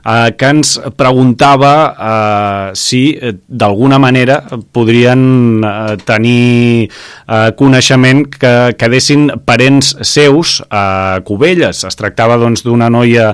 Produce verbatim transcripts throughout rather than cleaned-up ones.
eh, que ens preguntava eh, si eh, d'alguna manera podrien eh, tenir eh, coneixement que quedessin parents seus a Cubelles. Es tractava doncs d'una noia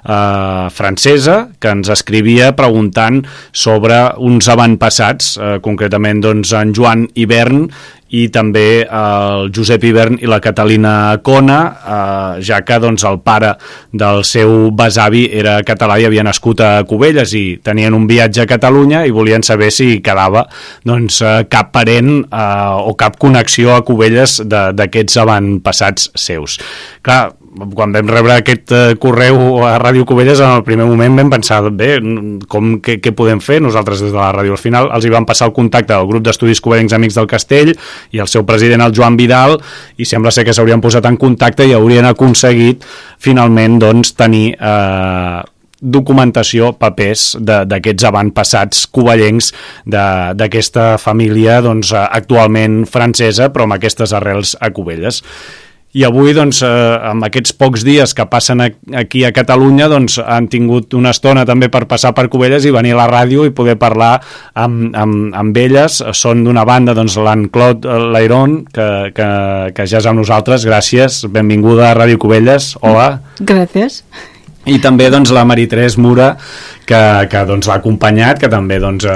eh, francesa que ens escrivia preguntant sobre uns avantpassats, eh, concretament doncs en Joan Ibern i també el Josep Ibern i la Catalina Cona, eh, ja que doncs, el pare del seu besavi era català i havia nascut a Cubelles i tenien un viatge a Catalunya i volien saber si quedava doncs, cap parent eh, o cap connexió a Cubelles d'aquests avantpassats seus. Clar, quan vam rebre aquest uh, correu a Ràdio Cubelles, en el primer moment vam pensar, bé, com, què, què podem fer nosaltres des de la ràdio? Al final els hi vam passar el contacte al grup d'estudis covellencs Amics del Castell i el seu president, el Joan Vidal, i sembla ser que s'haurien posat en contacte i haurien aconseguit finalment doncs, tenir eh, documentació, papers d'aquests avantpassats covellencs d'aquesta família doncs, actualment francesa però amb aquestes arrels a Cubelles. I avui, doncs, eh, amb aquests pocs dies que passen a, aquí a Catalunya, doncs, han tingut una estona també per passar per Cubelles i venir a la ràdio i poder parlar amb, amb, amb elles. Són d'una banda, doncs, l'Anne-Claude Lairon, que, que, que ja és amb nosaltres. Gràcies, benvinguda a Ràdio Cubelles. Hola. Gràcies. I també doncs, la Marie-Thérèse Mura, que, que doncs, l'ha acompanyat, que també doncs, eh,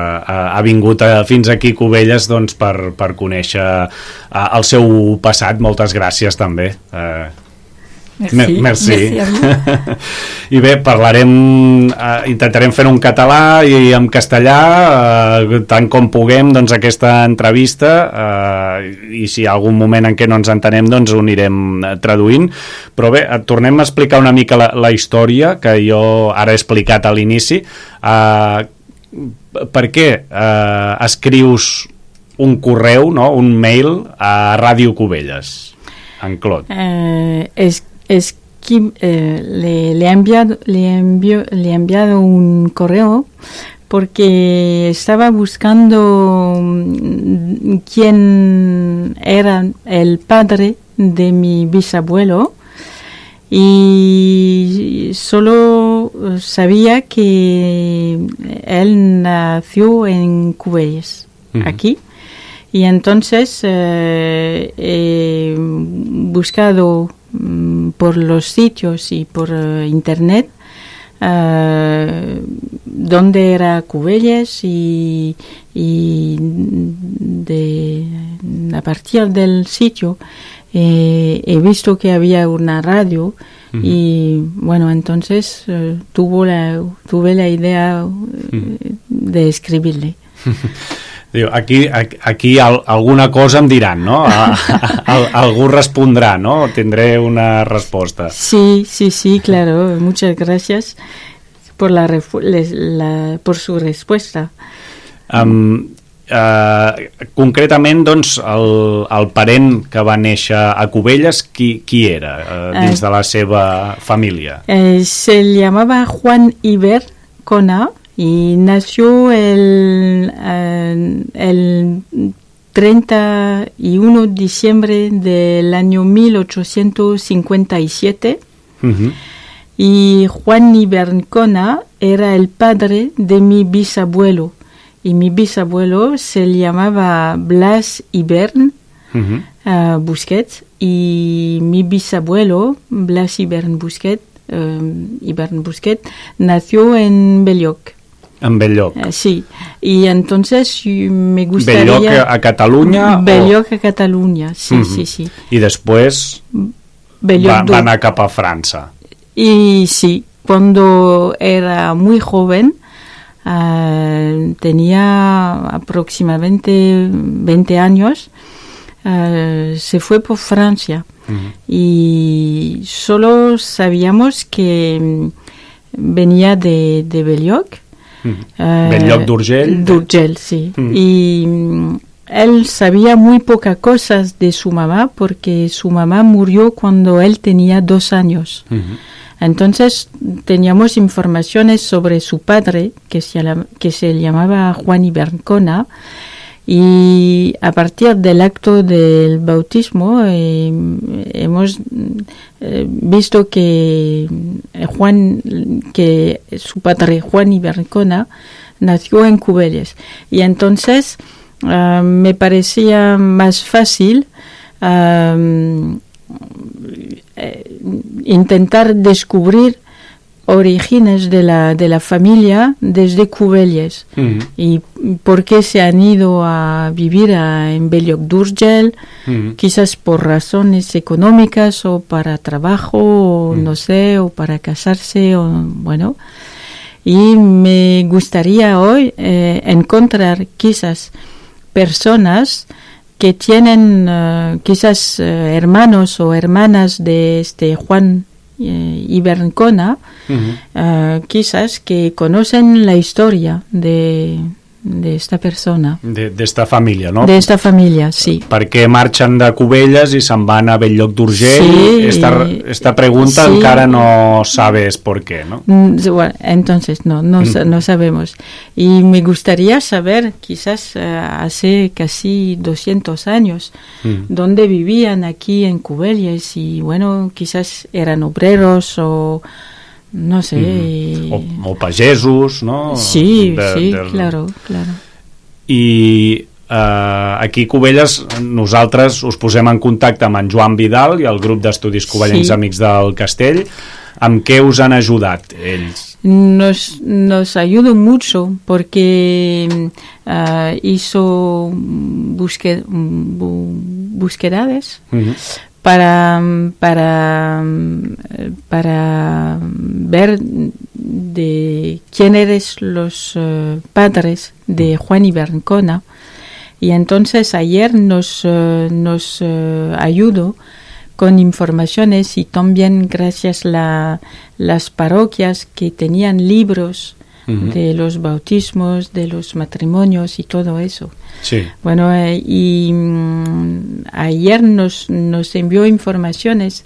ha vingut a, fins aquí a Cubelles doncs, per, per conèixer eh, el seu passat. Moltes gràcies també. Eh, Merci. Merci. Merci. I bé, parlarem, eh, intentarem fer un català i en castellà, eh, tant com puguem, doncs, aquesta entrevista, eh, i si hi ha algun moment en què no ens entenem, doncs ho anirem traduint. Però bé, tornem a explicar una mica la, la història, que jo ara he explicat a l'inici. Eh, per què eh, escrius un correu, no? Un mail a Ràdio Cubelles, en Claude? Eh, és Es que eh, le, le, he enviado, le, envió, le he enviado un correo porque estaba buscando quién era el padre de mi bisabuelo y solo sabía que él nació en Cubelles, uh-huh. aquí. Y entonces eh, he buscado por los sitios y por uh, internet uh, dónde era Cubelles y, y de, a partir del sitio eh, he visto que había una radio. Uh-huh. Y bueno, entonces uh, tuvo la, tuve la idea uh, de escribirle. Diu, aquí, aquí alguna cosa em diran, ¿no? A, a, a, algú respondrà, ¿no? Tendré una resposta. Sí, sí, sí, claro. Muchas gracias por, la, la, por su respuesta. Um, uh, concretament, doncs, el, el parent que va néixer a Cubelles, qui, qui era uh, dins de la seva família? Eh, se llamaba Juan Ibern Cona. Y nació el, el, el treinta y uno de diciembre del año mil ochocientos cincuenta y siete. Uh-huh. Y Juan Ibern Cona era el padre de mi bisabuelo. Y mi bisabuelo se llamaba Blas Ibern uh-huh. uh, Busquets. Y mi bisabuelo, Blas Ibern Busquets, uh, Ibern Busquets, nació en Belloc. En Belloc. Uh, sí, y entonces me gustaría... Belloc a Catalunya? Belloc o... a Catalunya, sí, uh-huh. sí, sí. I després va, va anar cap a França. Y sí, cuando era muy joven, uh, tenía aproximadamente veinte años, uh, se fue por Francia. Uh-huh. Y solo sabíamos que venía de, de Belloc. Uh, Belloc d'Urgell. D'Urgell, sí. Uh-huh. Y um, él sabía muy pocas cosas de su mamá porque su mamá murió cuando él tenía dos años. Uh-huh. Entonces teníamos informaciones sobre su padre, que se, que se llamaba Juan Ibern Cona, Y a partir del acto del bautismo eh, hemos eh, visto que Juan, que su padre Juan Iberncona nació en Cubelles. Y entonces uh, me parecía más fácil uh, eh, intentar descubrir orígenes de la, de la familia desde Cubelles. Uh-huh. Y por qué se han ido a vivir a, en Bell-lloc d'Urgell, uh-huh. quizás por razones económicas o para trabajo, o uh-huh. no sé, o para casarse, o bueno. Y me gustaría hoy eh, encontrar quizás personas que tienen uh, quizás uh, hermanos o hermanas de este Juan Eh, Iberncona, uh-huh. uh, quizás que conocen la historia de, de esta persona. D'esta família, no? D'esta família, sí. Perquè marxen de Cubelles i se'n van a Bell-lloc d'Urgell. Sí, esta, esta pregunta sí. encara no sabes por qué, ¿no? Bueno, entonces no, no, mm. no sabemos. Y me gustaría saber, quizás uh, hace casi doscientos años, mm. dónde vivían aquí en Cubelles y bueno, quizás eran obreros o no sé. Mm. O, o pagesos, ¿no? Sí, de, sí, del... claro, claro. I uh, aquí a Cubelles nosaltres us posem en contacte amb en Joan Vidal i el grup d'estudis Covellencs sí. Amics del Castell. ¿Amb què us han ayudat ells? Nos, nos ayudó mucho porque uh, hizo busque, bu, búsquedas uh-huh. para, para, para ver de quién eres los uh, padres de Juan Iberncona. Y entonces ayer nos, uh, nos uh, ayudó con informaciones y también gracias a la, las parroquias que tenían libros uh-huh. de los bautismos, de los matrimonios y todo eso. Sí. Bueno, eh, y mm, ayer nos, nos envió informaciones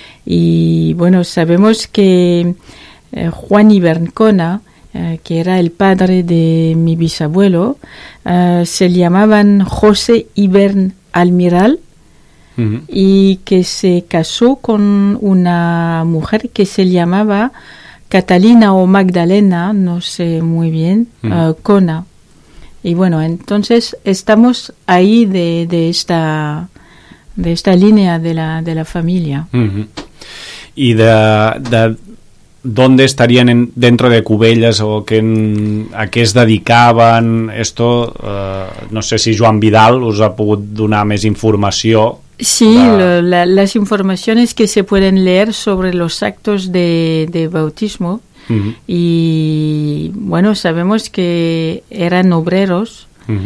y bueno, sabemos que eh, Juan Iberncona, eh, que era el padre de mi bisabuelo, eh, se llamaban José Ibern Almiral. Uh-huh. Y que se casó con una mujer que se llamaba Catalina o Magdalena, no sé muy bien, uh-huh. uh, Cona. Y bueno, entonces estamos ahí de, de esta de esta línea de la de la familia. Uh-huh. Y de, de ¿dónde estarían en, dentro de Cubelles o que en, a qué es dedicaven? Esto, uh, no sé si Joan Vidal us ha pogut donar més informació. Sí, la, la, las informaciones que se pueden leer sobre los actos de, de bautismo uh-huh. y bueno, sabemos que eran obreros uh-huh.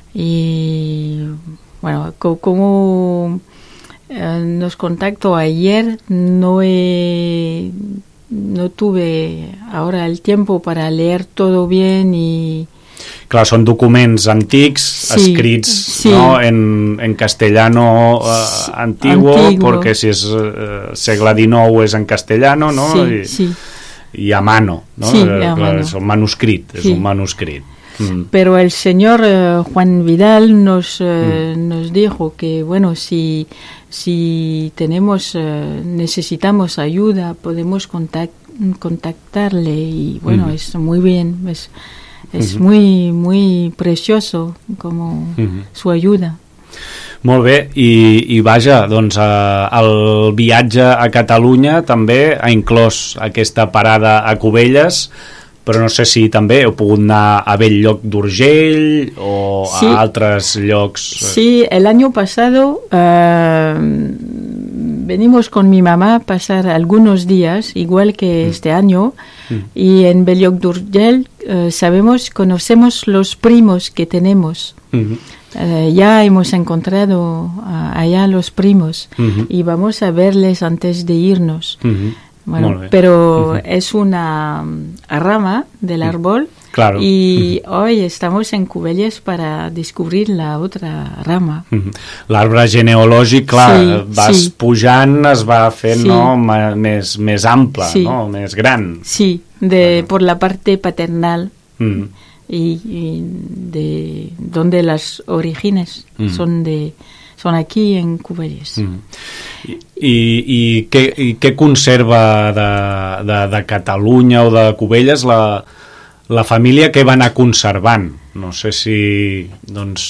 y bueno, co- como eh, nos contactó ayer, no he, no tuve ahora el tiempo para leer todo bien y clar, són documents antics, sí, escrits sí. ¿no? en, en castellano uh, antiguo, antiguo, porque si és uh, segle dinou és en castellano, no? Sí, I, sí. I a mano, no? Sí, eh, a mano. És un manuscrit, sí. és un manuscrit. Mm. Pero el señor uh, Juan Vidal nos, uh, mm. nos dijo que, bueno, si, si tenemos, uh, necesitamos ayuda, podemos contact, contactarle y, bueno, mm. es muy bien, es Es uh-huh. muy, muy precioso como uh-huh. su ayuda. Molt bé, i, i vaja, doncs eh, el viatge a Catalunya també ha inclòs aquesta parada a Cubelles, però no sé si també heu pogut anar a Bell-lloc d'Urgell o sí. a altres llocs. Sí, el año pasado uh, venimos con mi mamá a pasar algunos días, igual que mm. este año, mm. y en Bell-lloc d'Urgell uh, sabemos, conocemos los primos que tenemos. Mm-hmm. Uh, ya hemos encontrado uh, allá los primos mm-hmm. y vamos a verles antes de irnos. Mm-hmm. Bueno, pero uh-huh. es una rama del árbol claro. y uh-huh. hoy estamos en Cubelles para descubrir la otra rama. Uh-huh. L'arbre genealògic, clar, sí, vas sí. pujant, es va fent sí. no, més, més ample, sí. no? Més gran. Sí, de, bueno. por la parte paternal. Uh-huh. y, y de donde las orígenes mm. son de son aquí en Cubelles. Mm. I, i, i, què, i què conserva de, de, de Catalunya o de Cubelles la, la família que va anar conservant? No sé si doncs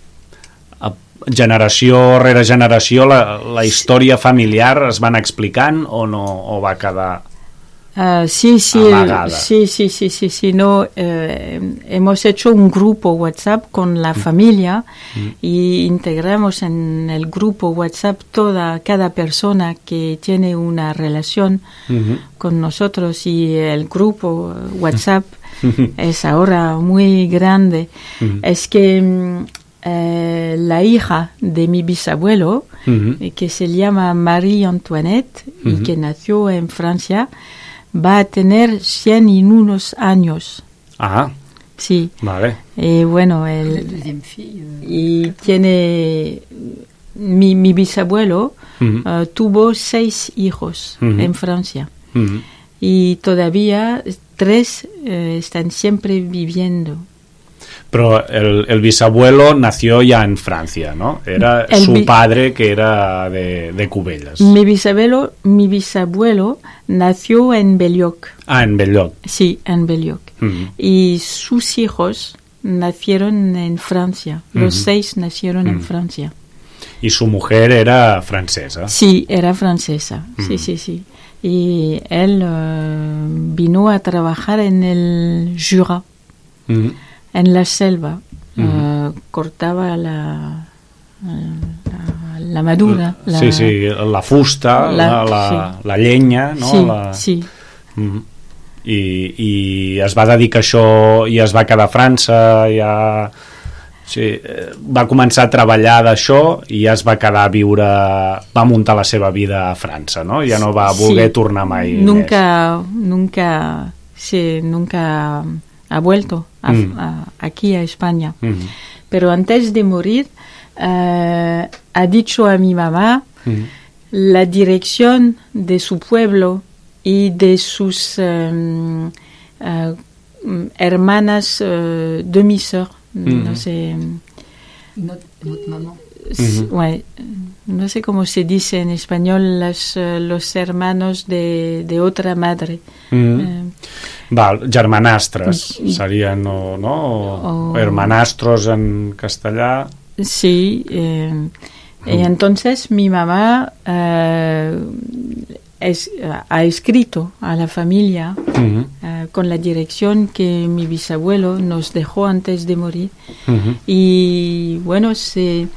generació rere generació la, la història familiar es van explicant o no, o va quedar Uh, sí, sí, amagada? Sí, sí, sí, sí, sí, no, eh, hemos hecho un grupo WhatsApp con la mm. familia mm. y integramos en el grupo WhatsApp toda, cada persona que tiene una relación mm-hmm. con nosotros, y el grupo WhatsApp mm-hmm. es ahora muy grande. Mm-hmm. Es que eh, la hija de mi bisabuelo, mm-hmm. que se llama Marie Antoinette mm-hmm. y que nació en Francia, va a tener cien y unos años. Ajá. Sí. Vale. Y bueno, el, y tiene mi, mi bisabuelo uh-huh. uh, tuvo seis hijos uh-huh. en Francia uh-huh. y todavía tres uh, están siempre viviendo. Pero el, el bisabuelo nació ya en Francia, ¿no? Era el su bi- padre que era de, de Cubelles. Mi bisabuelo, mi bisabuelo nació en Belloc. Ah, en Belloc. Sí, en Belloc. Uh-huh. Y sus hijos nacieron en Francia. Los uh-huh. seis nacieron uh-huh. en Francia. ¿Y su mujer era francesa? Sí, era francesa. Uh-huh. Sí, sí, sí. Y él uh, vino a trabajar en el Jura. Uh-huh. En la selva, uh-huh. uh, cortaba la, la, la madura. La, sí, sí, la fusta, la, la, sí. la llenya, no? Sí, la... sí. Uh-huh. I, I es va dedicar a això i es va quedar a França, ja... Sí, va començar a treballar d'això i ja es va quedar a viure, va muntar la seva vida a França, no? Ja no va voler sí. tornar mai nunca, més. Nunca, sí, nunca... ha vuelto a, mm. a, aquí a España. Mm. Pero antes de morir, uh, ha dicho a mi mamá mm. la dirección de su pueblo y de sus um, uh, hermanas uh, demi-sœurs. Mm. No sé. Notre, notre maman. Mm-hmm. Ouais, no sé cómo se dice en español, las, uh, los hermanos de, de otra madre. Mm. Uh, Val, germanastres serien, no? no? O, o hermanastros en castellà. Sí, eh, mm. y entonces mi mamá eh, es, ha escrito a la familia mm-hmm. eh, con la dirección que mi bisabuelo nos dejó antes de morir. Mm-hmm. Y bueno, se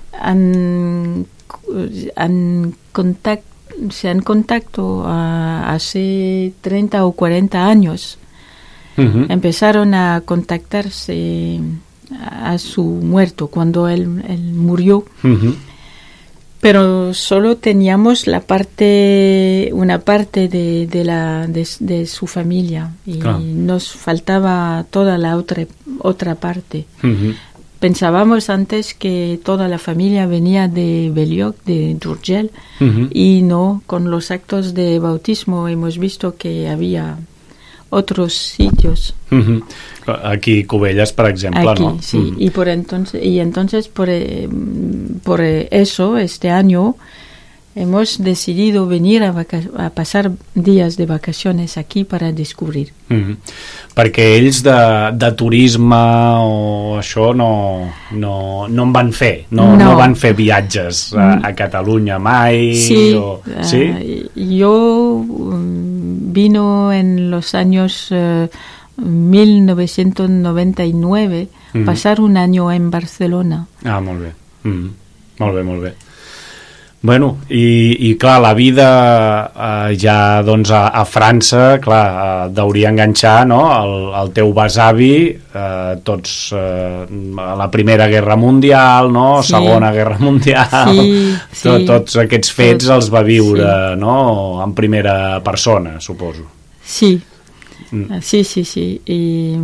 han, han contactado se han contacto uh, hace treinta o cuarenta años. Uh-huh. Empezaron a contactarse a, a su muerto cuando él, él murió. Uh-huh. Pero solo teníamos la parte, una parte de, de, la, de, de su familia y claro. nos faltaba toda la otra, otra parte. Uh-huh. Pensábamos antes que toda la familia venía de Belloc, de Durgell, uh-huh. y no, con los actos de bautismo hemos visto que había otros sitios. Uh-huh. Aquí Cubelles, por ejemplo, Aquí, ¿no? sí, uh-huh. y por entonces, y entonces por, eh, por eso este año hemos decidido venir a, vaca- a pasar días de vacaciones aquí para descubrir. Mm-hmm. Perquè ells de, de turisme o això no, no, no en van fer, no, no. no van fer viatges a, a Catalunya mai. Sí, o, ¿sí? Uh, yo um, vino en los años uh, mil novecientos noventa y nueve mm-hmm. pasar un año en Barcelona. Ah, molt bé. Mm-hmm. Molt bé, molt bé. Bueno, i, i clar, la vida eh, ja doncs a, a França, clar, eh, deuria enganxar, no?, el, el teu besavi, eh, tots eh, a la Primera Guerra Mundial, no?, sí. Segona Guerra Mundial, sí, sí. Tot, tots aquests fets Tot, els va viure, sí. no?, en primera persona, suposo. Sí, mm. sí, sí, sí, y...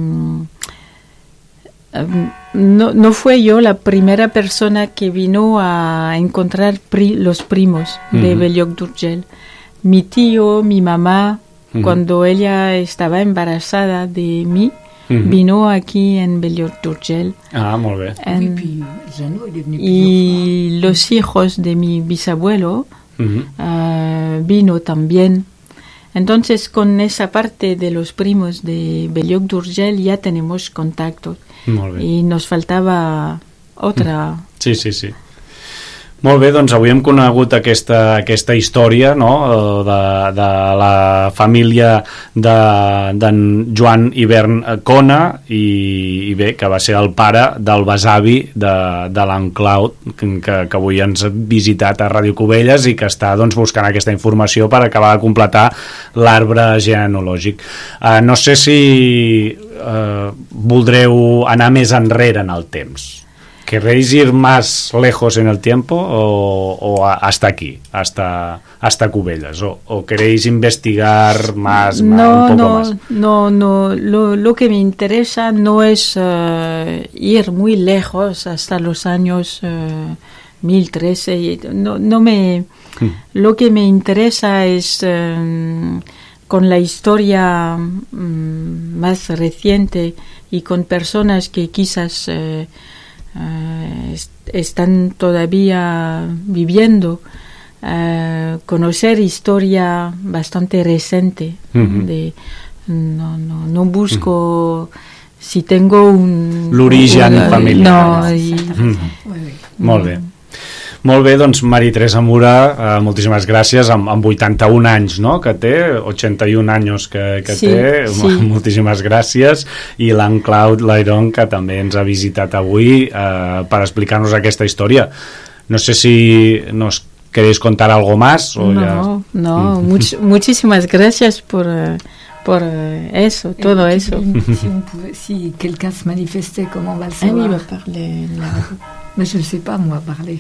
No, no fue yo la primera persona que vino a encontrar pri, los primos de uh-huh. Belloc d'Urgell. Mi tío, mi mamá, uh-huh. cuando ella estaba embarazada de mí, Mm-hmm. Vino aquí en Bell-lloc d'Urgell. Ah, molt bé. En, y los hijos de mi bisabuelo uh-huh. uh, vino también. Entonces, con esa parte de los primos de Bell-lloc d'Urgell ya tenemos contactos. Molt bé. Y nos faltaba otra... Sí, sí, sí. Molt bé, doncs avui hem conegut aquesta, aquesta història, no?, de, de la família d'en de, Joan Hivern Cona i, i bé, que va ser el pare del besavi de, de l'en Claude, que, que avui ens ha visitat a Ràdio Cubelles i que està doncs, buscant aquesta informació per acabar de completar l'arbre genealògic. Uh, no sé si uh, voldreu anar més enrere en el temps. ¿Queréis ir más lejos en el tiempo o, o hasta aquí, hasta, hasta Cubelles? O, ¿O queréis investigar más, no, más un poco no, más? No, no, lo, lo que me interesa no es uh, ir muy lejos hasta los años uh, mil trece. No, no me, hmm. Lo que me interesa es uh, con la historia um, más reciente y con personas que quizás... Uh, Uh, est- están todavía viviendo, uh, conocer historia bastante reciente. Uh-huh. De, no, no, no busco uh-huh. si tengo un... l'origen un, familiar. No, i, uh-huh. Molt bé. Molt bé, doncs Maria Teresa Mura, eh, moltíssimes gràcies, amb, amb vuitanta-un anys, no?, que té, ochenta-un anys que, que sí, té, sí. Moltíssimes gràcies, i l'en Claude Layron, que també ens ha visitat avui eh, per explicar-nos aquesta història. No sé si nos queréis contar algo más. O no, ya... no, much, muchísimas gracias por... Uh, por uh, eso, Et todo eso. Si, on pouvait, si quelqu'un se manifestait, comment on va le Ah oui, savoir? va parler là. Mais je ne sais pas, moi, parler.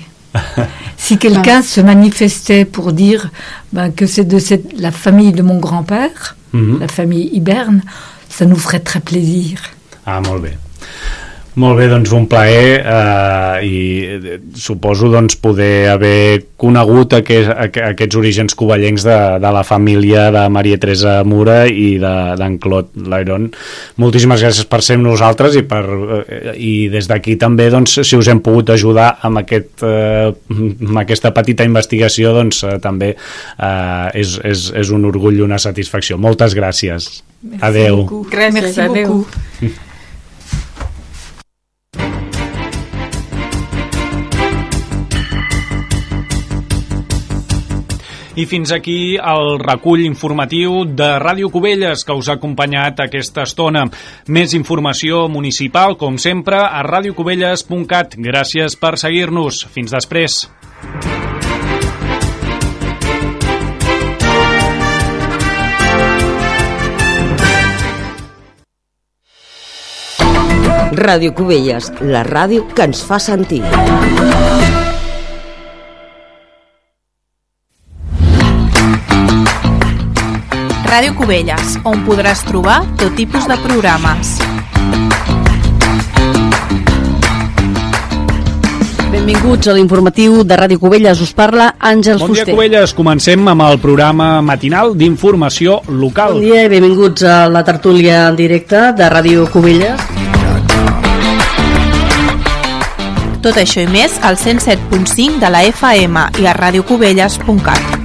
Si quelqu'un se manifestait pour dire ben, que c'est de cette, la famille de mon grand-père, mm-hmm. la famille Hivern, ça nous ferait très plaisir. Ah, molt bé. Molt bé, doncs un plaer eh, i suposo doncs poder haver conegut aquest, aquests orígens covellencs de, de la família de Maria Teresa Mura i d'en Claude Layron. Moltíssimes gràcies per ser amb nosaltres i, per, eh, i des d'aquí també doncs, si us hem pogut ajudar amb, aquest, eh, amb aquesta petita investigació doncs eh, també eh, és, és, és un orgull i una satisfacció. Moltes gràcies. Merci Adeu. Beaucoup. Gràcies, Merci adeu. beaucoup. I fins aquí el recull informatiu de Ràdio Cubelles que us ha acompanyat aquesta estona. Més informació municipal, com sempre, a radiocubelles punt cat. Gràcies per seguir-nos. Fins després. Ràdio Cubelles, la ràdio que ens fa sentir. Ràdio Cubelles, on podràs trobar tot tipus de programes. Benvinguts a l'informatiu de Ràdio Cubelles. Us parla Àngels Bon dia, Fuster. Cubelles. Comencem amb el programa matinal d'informació local. Bon dia i benvinguts a la tertúlia en directe de Ràdio Cubelles. Tot això i més al cent set punt cinc de la F M i a radiocubelles punt cat.